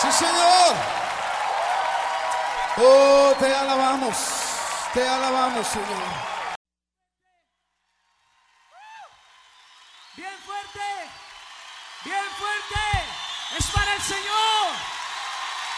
Sí, Señor. Oh, te alabamos, Señor. Bien fuerte, bien fuerte. Es para el Señor.